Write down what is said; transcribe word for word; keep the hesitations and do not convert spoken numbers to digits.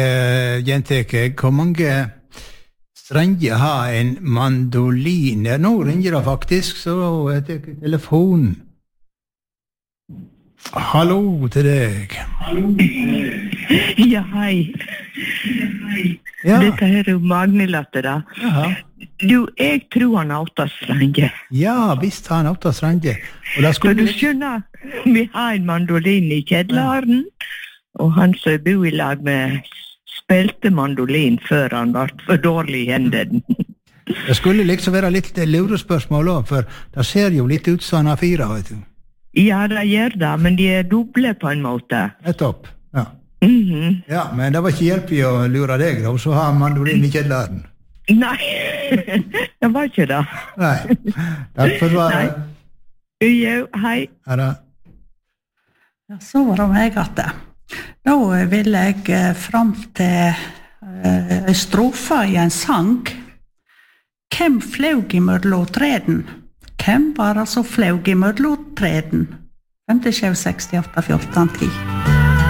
Uh, Jenteke, hvor mange strenger har en mandolin? Ja, nå ringer det faktisk, så jeg tar telefonen. Hallo til deg. Ja, hei. Ja. Dette her er jo Magnelatte da. Jaha. Du, jeg tror han har åtta strenger. Ja, visst har han åtta strenger. Og da skulle... For du skjønner, vi har en mandolin i kjedlaren, ja. Og han som bor i lag med spilte mandolin før han var for dårlig i hendene. Det skulle liksom være litt lurespørsmål også, for det ser jo litt ut som han har fire, vet du. Ja, det gjør det, men de er doble på en måte. Nettopp, ja. Mm-hmm. Ja, men det var ikke hjelp i å lure deg, da, så har han mandolin i kjedlaren. Nei, det var ikke det. Nei, takk for svaret. Jo, hei. Ja da. Ja, så var det meg at det. Nå vil jeg fram til uh, strofa i en sang. Hvem flaug i mørlåtreden? Hvem var det som flaug i mørlåtreden? femtisju sekstiåtte fjorten ti